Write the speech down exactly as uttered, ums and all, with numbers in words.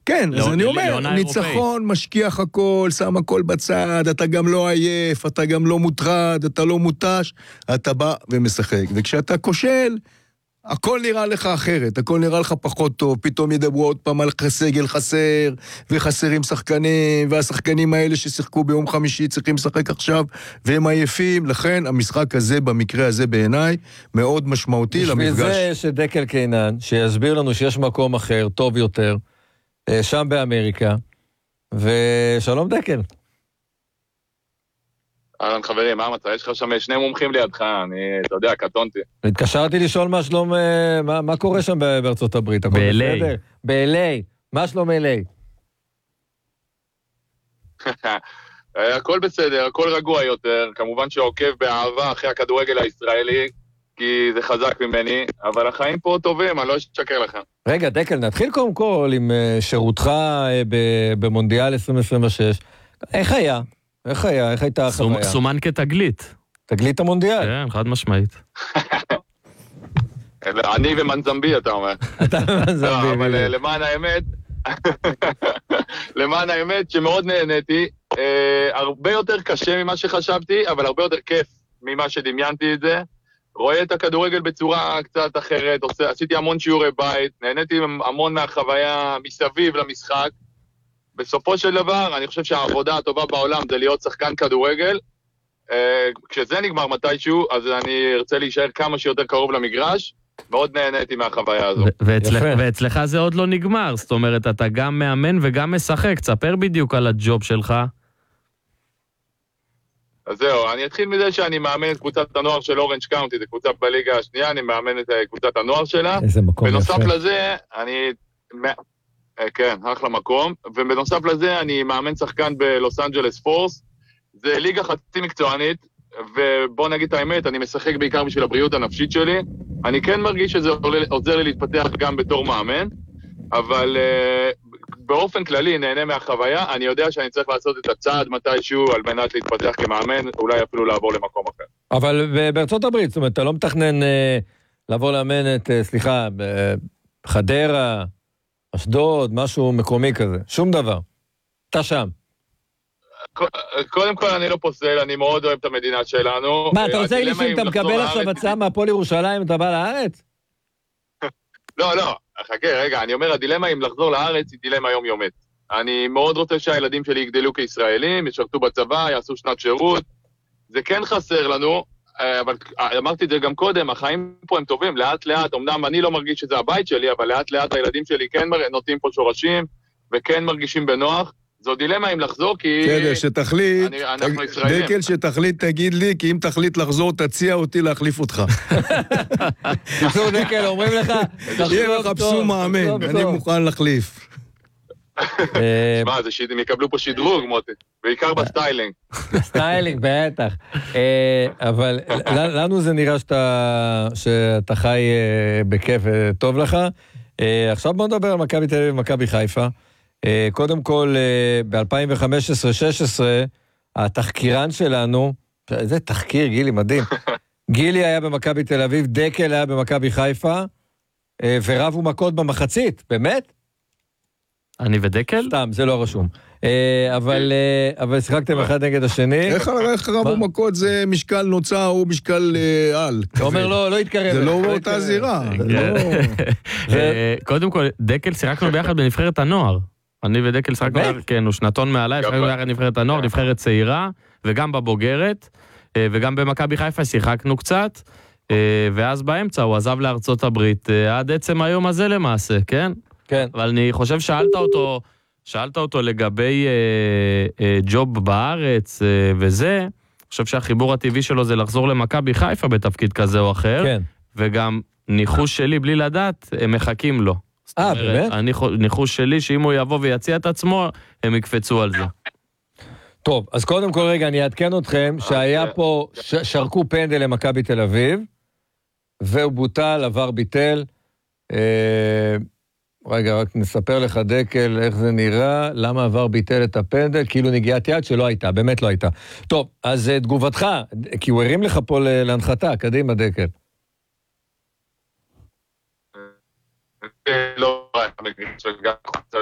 כן, אז אני אומר, ניצחון, משכיח הכל, שם הכל בצד, אתה גם לא עייף, אתה גם לא מוטרד, אתה לא מוטש, אתה בא ומשחק. וכשאתה כושל, הכל נראה לך אחרת, הכל נראה לך פחות טוב, פתאום ידברו עוד פעם על סגל חסר, וחסרים שחקנים, והשחקנים האלה ששיחקו ביום חמישי צריכים לשחק עכשיו, והם עייפים, לכן המשחק הזה, במקרה הזה בעיניי, מאוד משמעותי למפגש. בשביל זה שדקל קינן, שיסביר לנו שיש מקום אחר, טוב יותר, שם באמריקה, ושלום דקל. אהלן חברים, מה המצב? יש לך שם שני מומחים לידך, אני, אתה יודע, קטונתי. התקשרתי לשאול מה שלום, מה, מה קורה שם בארצות הברית? ב-אל איי. ב-אל איי. מה שלום אל איי? הכל בסדר, הכל רגוע יותר, כמובן שעוקב באהבה אחרי הכדורגל הישראלי, כי זה חזק ממני, אבל החיים פה טובים, אני לא אשקר לכם. רגע, דקל, נתחיל קודם כל עם שירותך במונדיאל עשרים עשרים ושש. איך היה? איך היה? איך הייתה החוויה? סומן כתגלית. תגלית המונדיאל? כן, חד משמעית. אני ומנזמבי, אתה אומר. אתה ומנזמבי. אבל למען האמת, למען האמת שמאוד נהניתי, הרבה יותר קשה ממה שחשבתי, אבל הרבה יותר כיף ממה שדמיינתי את זה. רואה את הכדורגל בצורה קצת אחרת, עשיתי המון שיעורי בית, נהניתי המון מהחוויה מסביב למשחק. בסופו של דבר, אני חושב שהעבודה הטובה בעולם זה להיות שחקן כדורגל. כשזה נגמר מתישהו, אז אני ארצה להישאר כמה שיותר קרוב למגרש. מאוד נהניתי מהחוויה הזו. ואצלך זה עוד לא נגמר, זאת אומרת, אתה גם מאמן וגם משחק. תספר בדיוק על הג'וב שלך. אז זהו, אני אתחיל מזה שאני מאמן את קבוצת הנוער של אורנג' קאונטי, זו קבוצה בליגה השנייה, אני מאמן את קבוצת הנוער שלה. איזה מקום יפה. בנוסף לזה, אני... כן, אחלה מקום. ובנוסף לזה, אני מאמן שחקן בלוס אנג'לס פורס. זה ליגה חצי מקצוענית, ובוא נגיד את האמת, אני משחק בעיקר בשביל הבריאות הנפשית שלי. אני כן מרגיש שזה עוזר לי להתפתח גם בתור מאמן, אבל uh, באופן כללי נהנה מהחוויה. אני יודע שאני צריך לעשות את הצעד מתישהו על מנת להתפתח כמאמן, אולי אפילו לעבור למקום אחר. אבל בארצות הברית, זאת אומרת, אתה לא מתכנן uh, לעבור לאמן את, uh, סליחה, בחדרה, אשדוד, משהו מקומי כזה, שום דבר. אתה שם. קודם כל אני לא פוסל, אני מאוד אוהב את המדינה שלנו. מה, אתה רוצה להגיד שאם אתה מקבל עכשיו הצעה מהפועל ירושלים, אתה בא לארץ? לא, לא, חכה, רגע, אני אומר, הדילמה אם לחזור לארץ היא דילמה יומיומית. אני מאוד רוצה שהילדים שלי יגדלו כישראלים, ישרתו בצבא, יעשו שנת שירות. זה כן חסר לנו, אבל אמרתי את זה גם קודם, החיים פה הם טובים, לאט לאט, אמנם אני לא מרגיש שזה הבית שלי, אבל לאט לאט הילדים שלי כן נוטים פה שורשים, וכן מרגישים בנוח. זו דילמה אם לחזור, כי... בסדר, שתחליט, דקל שתחליט תגיד לי, כי אם תחליט לחזור, תציע אותי להחליף אותך. תצאו דקל, אומרים לך, יהיה מחפשו מאמן, אני מוכן להחליף. שמע, הם יקבלו פה שדרוג, מוטי, בעיקר בסטיילינג. בסטיילינג, בטח. אבל לנו זה נראה שאתה חי בכיף וטוב לך. עכשיו בוא נדבר על מכבי תל אביב ומכבי חיפה. קודם כל, ב-אלפיים וחמש עשרה שש עשרה, התחקירן שלנו, זה תחקיר, גילי, מדהים. גילי היה במכבי תל אביב, דקל היה במכבי חיפה, ורבו מכות במחצית, באמת? אני ודקל? סתם, זה לא רשום. אבל, אבל שיחקתם אחד נגד השני. איך רבו מכות זה משקל נוצה או משקל על? אתה אומר, לא, לא התקרב. זה לא באותה זירה. קודם כל, דקל שיחקנו ביחד בנבחרת הנוער. אני ודקל שחקנו, כן, הוא שנתון מעליי, שחקנו ביחד נבחרת הנוער, נבחרת צעירה, וגם בבוגרת, וגם במכבי חיפה שיחקנו קצת, ואז באמצע הוא עזב לארצות הברית, עד עצם היום הזה למעשה, כן? כן. אבל אני חושב שאלת אותו, שאלת אותו לגבי ג'וב בארץ וזה, אני חושב שהחיבור הטבעי שלו זה לחזור למכבי חיפה בתפקיד כזה או אחר, כן. וגם ניחוש שלי בלי לדעת, הם מחכים לו. אה, באמת? הניחוש שלי שאם הוא יבוא ויציע את עצמו, הם יקפצו על זה. טוב, אז קודם כל רגע, אני אעדכן אתכם שהיה פה, שרקו פנדל למכבי תל אביב, והוא בוטל, עבר ביטל. רגע, רק נספר לך דקל איך זה נראה, למה עבר ביטל את הפנדל, כאילו נגיעת יד שלא הייתה, באמת לא הייתה. טוב, אז תגובתך, כי הוא הרים לך פה להנחתה, קדימה דקל. לא,